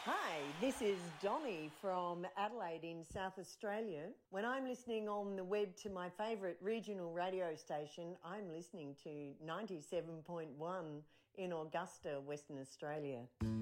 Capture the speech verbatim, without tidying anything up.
Hi, this is Donnie from Adelaide in South Australia. When I'm listening on the web to my favourite regional radio station, I'm listening to ninety-seven point one in Augusta, Western Australia.